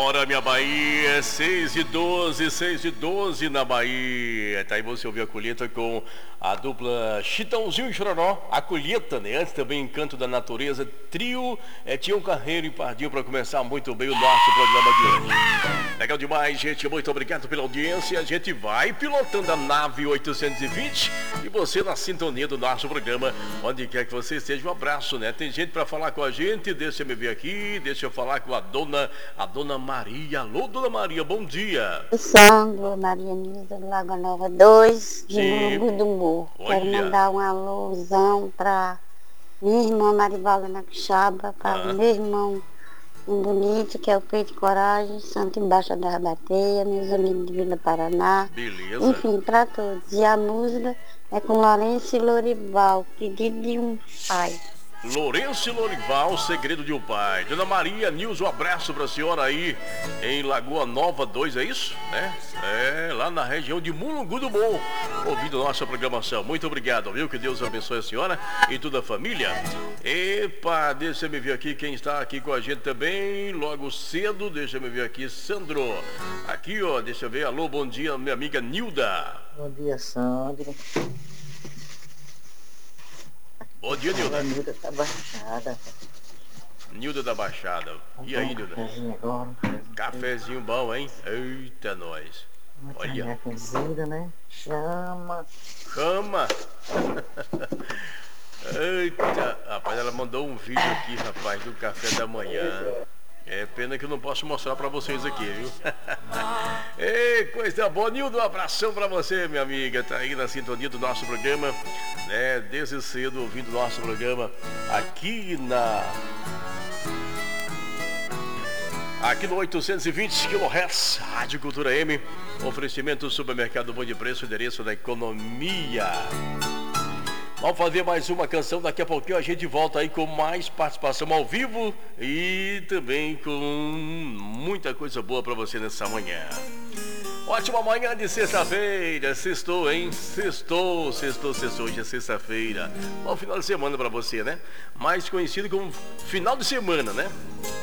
hora, minha Bahia, 6h12, 6h12 na Bahia. Tá aí, você ouviu a colheita com a dupla Chitãozinho e Chororó, a colheita, né? Antes também Encanto da Natureza, trio Tião Carreiro e Pardinho para começar muito bem o nosso programa de hoje. Legal demais, gente, muito obrigado pela audiência. A gente vai pilotando a nave 820 e você na sintonia do nosso programa, onde quer que você esteja, um abraço, né? Tem gente para falar com a gente, deixa eu me ver aqui, deixa eu falar com a dona Maria. Alô, dona Maria, bom dia. Sandro, Maria Nilda, Lagoa Nova 2, de Mulungu do Morro. Quero mandar um alôzão para minha irmã Marivalda na Quixaba, para meu irmão bonito, que é o Peito e Coragem, Santo Embaixo da Rabateia, meus amigos de Vila Paraná. Beleza. Enfim, para todos. E a música é com Lourenço e Lorival, Pedido de um Pai. Lourenço e Lorival, Segredo de um Pai. Dona Maria Nilson, um abraço pra senhora aí em Lagoa Nova 2, é isso? Né? É, lá na região de Mulungu do Morro, ouvindo nossa programação. Muito obrigado, viu? Que Deus abençoe a senhora e toda a família. Epa, deixa eu me ver aqui quem está aqui com a gente também, logo cedo, deixa eu me ver aqui, Sandro. Aqui, ó, deixa eu ver, alô, bom dia, minha amiga Nilda. Bom dia, Sandro. Bom dia, Nilda. A Nilda tá baixada. Nilda da Baixada. E aí, Nilda? Agora, cafezinho bom, hein? Eita, nós. Olha. Cozida, né? Chama. Eita, rapaz, ela mandou um vídeo aqui, rapaz, do café da manhã. É pena que eu não posso mostrar pra vocês aqui, viu? Ei, coisa boa. Nildo, um abração pra você, minha amiga. Tá aí na sintonia do nosso programa, né? Desde cedo ouvindo o nosso programa aqui no 820 kHz, Rádio Cultura M. Oferecimento Supermercado Bom de Preço, endereço da economia. Vamos fazer mais uma canção, daqui a pouquinho a gente volta aí com mais participação ao vivo e também com muita coisa boa para você nessa manhã. Ótima manhã de sexta-feira, sextou, hein? Sextou, hoje é sexta-feira. Bom final de semana para você, né? Mais conhecido como final de semana, né?